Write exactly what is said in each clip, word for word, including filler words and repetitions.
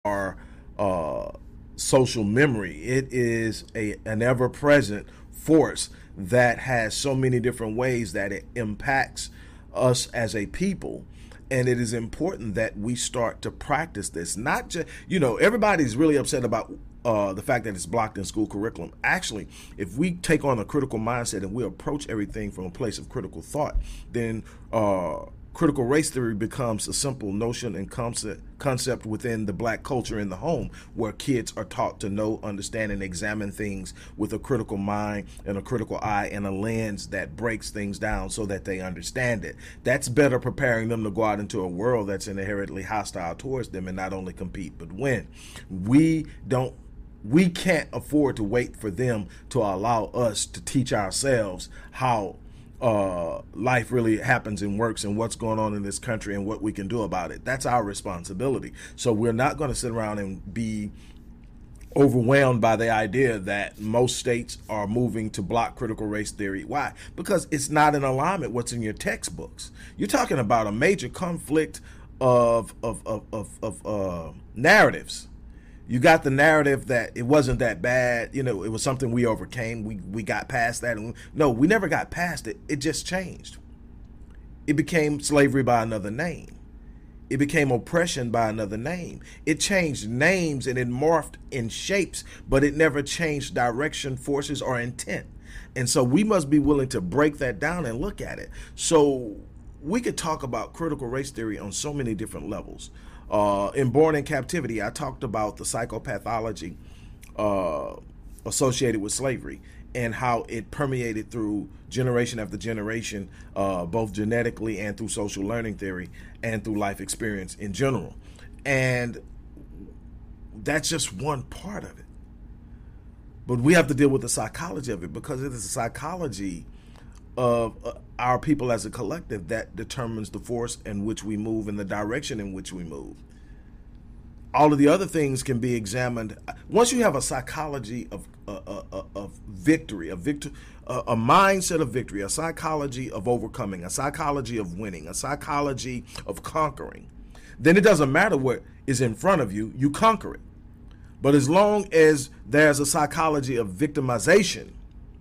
our uh, social memory. It is a an ever-present force that has so many different ways that it impacts us as a people. And it is important that we start to practice this. Not just, you know, everybody's really upset about uh, the fact that it's blocked in school curriculum. Actually, if we take on a critical mindset and we approach everything from a place of critical thought, then uh, critical race theory becomes a simple notion and concept concept within the black culture in the home, where kids are taught to know, understand, and examine things with a critical mind and a critical eye and a lens that breaks things down so that they understand it. That's better preparing them to go out into a world that's inherently hostile towards them and not only compete but win. We don't we can't afford to wait for them to allow us to teach ourselves how Uh, life really happens and works and what's going on in this country and what we can do about it. That's our responsibility. So we're not going to sit around and be overwhelmed by the idea that most states are moving to block critical race theory. Why? Because it's not in alignment with what's in your textbooks. You're talking about a major conflict of of of of, of uh, narratives. You got the narrative that it wasn't that bad, you know, it was something we overcame, we we got past that. And no, we never got past it. It just changed. It became slavery by another name. It became oppression by another name. It changed names and it morphed in shapes, but it never changed direction, forces, or intent. And so we must be willing to break that down and look at it. So we could talk about critical race theory on so many different levels. Uh, in Born in Captivity, I talked about the psychopathology uh, associated with slavery and how it permeated through generation after generation, uh, both genetically and through social learning theory and through life experience in general. And that's just one part of it. But we have to deal with the psychology of it, because it is the psychology of uh, our people as a collective that determines the force in which we move and the direction in which we move. All of the other things can be examined. Once you have a psychology of uh, uh, uh, of victory, a victor, uh, a mindset of victory, a psychology of overcoming, a psychology of winning, a psychology of conquering, then it doesn't matter what is in front of you, you conquer it. But as long as there's a psychology of victimization,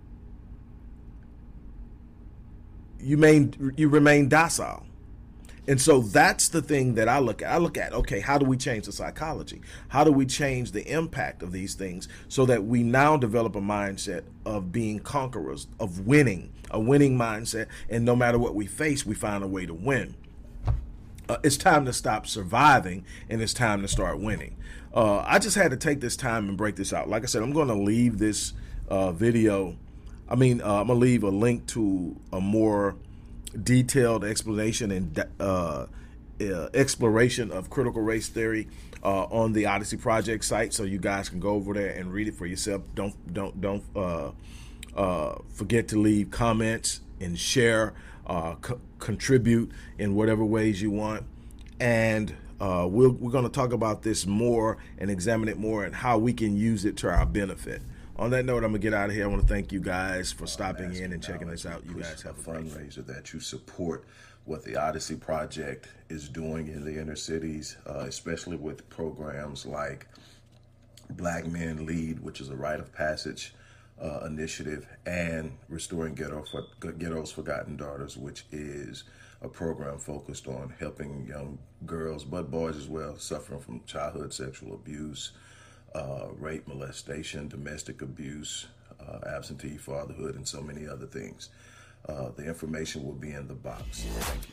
you remain, you remain docile. And so that's the thing that I look at. I look at, okay, how do we change the psychology? How do we change the impact of these things so that we now develop a mindset of being conquerors, of winning, a winning mindset, and no matter what we face, we find a way to win. Uh, it's time to stop surviving, and it's time to start winning. Uh, I just had to take this time and break this out. Like I said, I'm going to leave this uh, video. I mean, uh, I'm going to leave a link to a more detailed explanation and uh, uh, exploration of critical race theory uh, on the Odyssey Project site, so you guys can go over there and read it for yourself. Don't don't don't uh, uh, forget to leave comments and share, uh, co- contribute in whatever ways you want, and uh, we'll, we're going to talk about this more and examine it more and how we can use it to our benefit. On that note, I'm going to get out of here. I want to thank you guys for stopping in and checking this out. You guys have a fundraiser that you support what the Odyssey Project is doing in the inner cities, uh, especially with programs like Black Men Lead, which is a rite of passage uh, initiative, and Restoring Ghetto for, Ghetto's Forgotten Daughters, which is a program focused on helping young girls, but boys as well, suffering from childhood sexual abuse, Uh, rape, molestation, domestic abuse, uh, absentee fatherhood, and so many other things. Uh, the information will be in the box. Thank you.